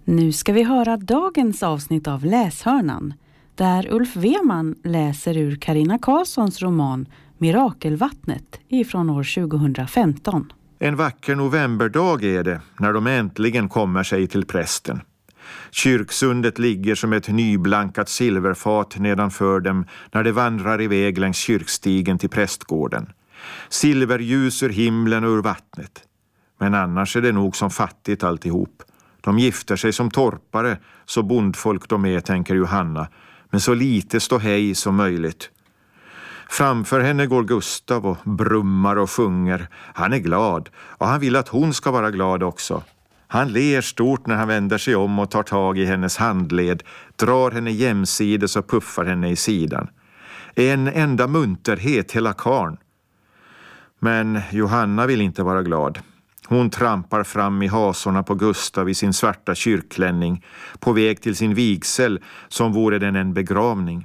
Nu ska vi höra dagens avsnitt av Läshörnan, där Ulf Weman läser ur Carina Karlssons roman Mirakelvattnet ifrån år 2015. En vacker novemberdag är det när de äntligen kommer sig till prästen. Kyrksundet ligger som ett nyblankat silverfat nedanför dem när de vandrar iväg längs kyrkstigen till prästgården. Silverljus ur himlen och ur vattnet. Men annars är det nog som fattigt alltihop. De gifter sig som torpare, så bondfolk de är, tänker Johanna, men så lite ståhej som möjligt. Framför henne går Gustav och brummar och sjunger. Han är glad och han vill att hon ska vara glad också. Han ler stort när han vänder sig om och tar tag i hennes handled, drar henne jämsides och puffar henne i sidan. En enda munterhet hela karn. Men Johanna vill inte vara glad. Hon trampar fram i hasorna på Gustav i sin svarta kyrkklänning, på väg till sin vigsel som vore den en begravning.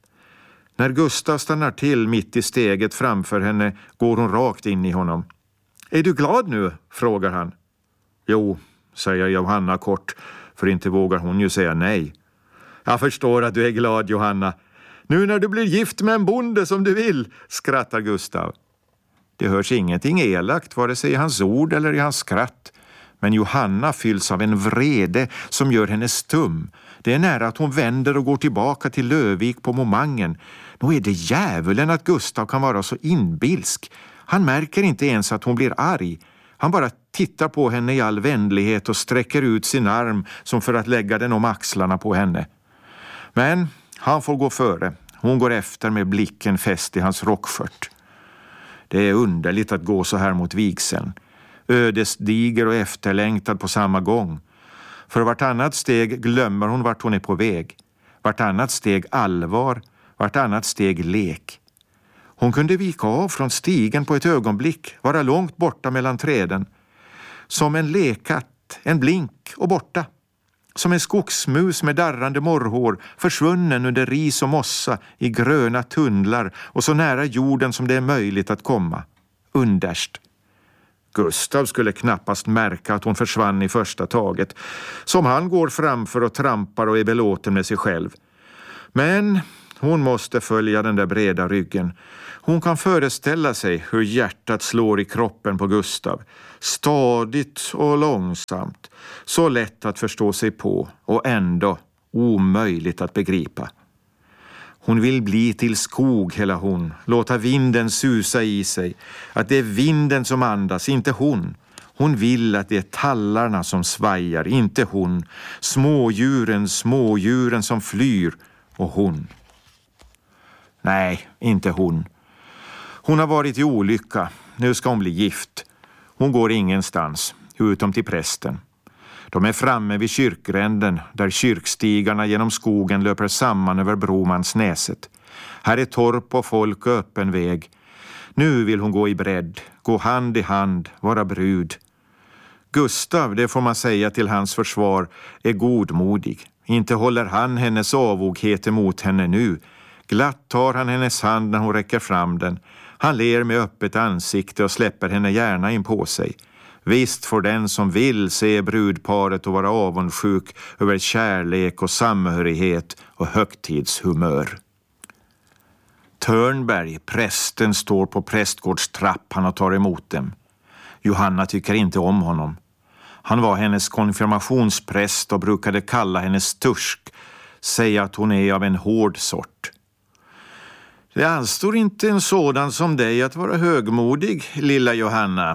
När Gustav stannar till mitt i steget framför henne går hon rakt in i honom. Är du glad nu? Frågar han. Jo, säger Johanna kort, för inte vågar hon ju säga nej. Jag förstår att du är glad, Johanna. Nu när du blir gift med en bonde som du vill, skrattar Gustav. Det hörs ingenting elakt, vare sig i hans ord eller i hans skratt. Men Johanna fylls av en vrede som gör henne stum. Det är nära att hon vänder och går tillbaka till Lövvik på Momangen. Nå är det djävulen att Gustav kan vara så inbilsk. Han märker inte ens att hon blir arg. Han bara tittar på henne i all vänlighet och sträcker ut sin arm som för att lägga den om axlarna på henne. Men han får gå före. Hon går efter med blicken fäst i hans rockskört. Det är underligt att gå så här mot vigseln. Ödesdiger och efterlängtad på samma gång. För vartannat steg glömmer hon vart hon är på väg. Vartannat steg allvar, vartannat steg lek. Hon kunde vika av från stigen på ett ögonblick, vara långt borta mellan träden. Som en lekatt, en blink och borta. Som en skogsmus med darrande morrhår, försvunnen under ris och mossa i gröna tunnlar och så nära jorden som det är möjligt att komma. Underst. Gustav skulle knappast märka att hon försvann i första taget, som han går framför och trampar och är belåten med sig själv. Men hon måste följa den där breda ryggen. Hon kan föreställa sig hur hjärtat slår i kroppen på Gustav. Stadigt och långsamt. Så lätt att förstå sig på och ändå omöjligt att begripa. Hon vill bli till skog hela hon. Låta vinden susa i sig. Att det är vinden som andas, inte hon. Hon vill att det är tallarna som svajar, inte hon. Smådjuren som flyr och hon. Nej, inte hon. Hon har varit i olycka. Nu ska hon bli gift. Hon går ingenstans, utom till prästen. De är framme vid kyrkgränden, där kyrkstigarna genom skogen löper samman över Bromansnäset. Här är torp och folk och öppen väg. Nu vill hon gå i bredd, gå hand i hand, vara brud. Gustav, det får man säga till hans försvar, är godmodig. Inte håller han hennes avoghet emot henne nu. Glatt tar han hennes hand när hon räcker fram den. Han ler med öppet ansikte och släpper henne gärna in på sig. Visst får den som vill se brudparet och vara avundsjuk över kärlek och samhörighet och högtidshumör. Törnberg, prästen, står på prästgårdstrappan och tar emot dem. Johanna tycker inte om honom. Han var hennes konfirmationspräst och brukade kalla henne stursk, säga att hon är av en hård sort. Det anstår inte en sådan som dig att vara högmodig, lilla Johanna.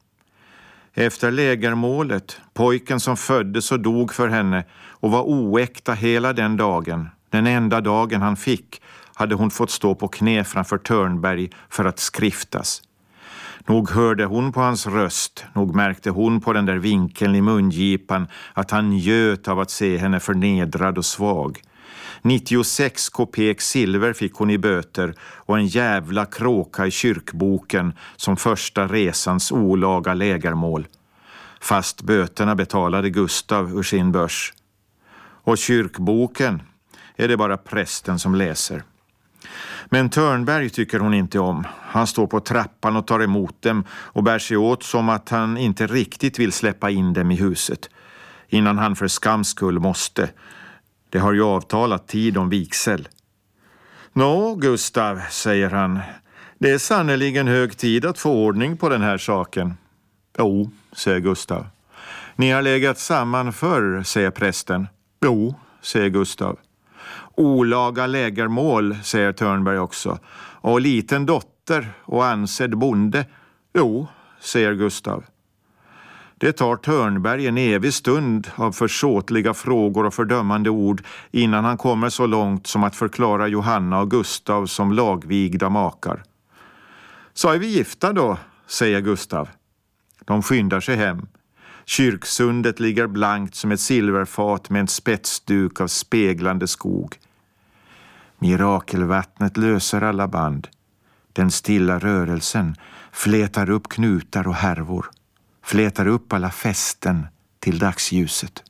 Efter lägermålet, pojken som föddes och dog för henne och var oäkta hela den dagen, den enda dagen han fick, hade hon fått stå på knä framför Törnberg för att skriftas. Nog hörde hon på hans röst, nog märkte hon på den där vinkeln i mungipan att han njöt av att se henne förnedrad och svag. 96 kopek silver fick hon i böter och en jävla kråka i kyrkboken som första resans olaga lägermål. Fast böterna betalade Gustav ur sin börs. Och kyrkboken är det bara prästen som läser. Men Törnberg tycker hon inte om. Han står på trappan och tar emot dem och bär sig åt som att han inte riktigt vill släppa in dem i huset. innan han för skams skull måste. Det har ju avtalat tid om vigsel. Nå, Gustav, säger han. Det är sannoliken hög tid att få ordning på den här saken. Jo, säger Gustav. Ni har legat samman förr, säger prästen. Jo, säger Gustav. Olaga lägermål, säger Törnberg också. Och liten dotter och ansedd bonde. Jo, säger Gustav. Det tar Törnberg en evig stund av försåtliga frågor och fördömande ord innan han kommer så långt som att förklara Johanna och Gustav som lagvigda makar. Så är vi gifta då, säger Gustav. De skyndar sig hem. Kyrksundet ligger blankt som ett silverfat med en spetsduk av speglande skog. Mirakelvattnet löser alla band. Den stilla rörelsen flätar upp knutar och härvor. Flätar upp alla fästen till dagsljuset.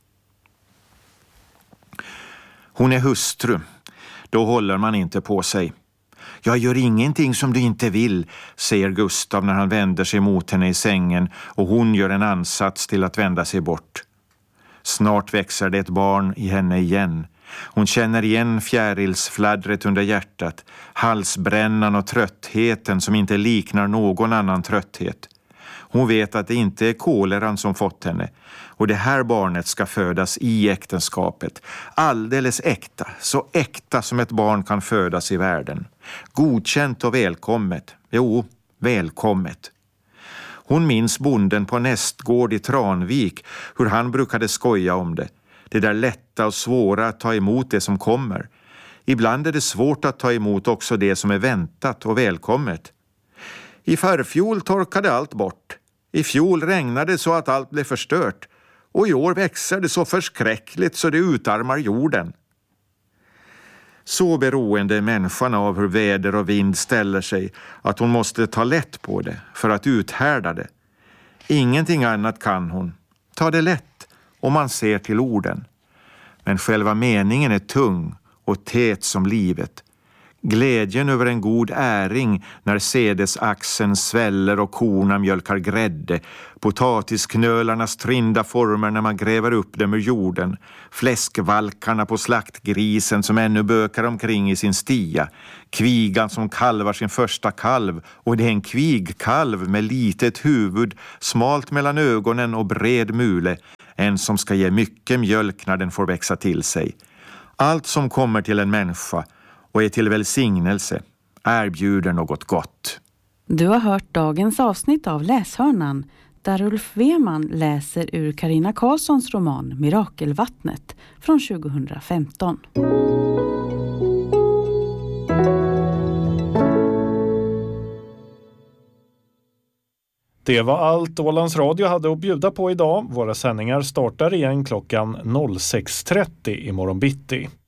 Hon är hustru. Då håller man inte på sig. Jag gör ingenting som du inte vill, säger Gustav när han vänder sig mot henne i sängen och hon gör en ansats till att vända sig bort. Snart växer det ett barn i henne igen. Hon känner igen fjärilsfladdret under hjärtat, halsbrännan och tröttheten som inte liknar någon annan trötthet. Hon vet att det inte är koleran som fått henne och det här barnet ska födas i äktenskapet. Alldeles äkta, så äkta som ett barn kan födas i världen. Godkänt och välkommet. Jo, välkommet. Hon minns bonden på nästgård i Tranvik, hur han brukade skoja om det. Det där lätta och svåra att ta emot det som kommer. Ibland är det svårt att ta emot också det som är väntat och välkommet. I förfjol torkade allt bort. I fjol regnade så att allt blev förstört. Och i år växer det så förskräckligt så det utarmar jorden. Så beroende är människan av hur väder och vind ställer sig att hon måste ta lätt på det för att uthärda det. Ingenting annat kan hon. Ta det lätt om man ser till orden. Men själva meningen är tung och tät som livet. Glädjen över en god äring när sädesaxeln sväller och korna mjölkar grädde, potatisknölarnas trinda former när man gräver upp dem ur jorden, fläskvalkarna på slaktgrisen som ännu bökar omkring i sin stia, kvigan som kalvar sin första kalv, och det är en kvigkalv med litet huvud, smalt mellan ögonen och bred mule, en som ska ge mycket mjölk när den får växa till sig. Allt som kommer till en människa och är till välsignelse erbjuder något gott. Du har hört dagens avsnitt av Läshörnan där Ulf Weman läser ur Carina Karlssons roman Mirakelvattnet från 2015. Det var allt Ålands Radio hade att bjuda på idag. Våra sändningar startar igen klockan 06.30 imorgon bitti.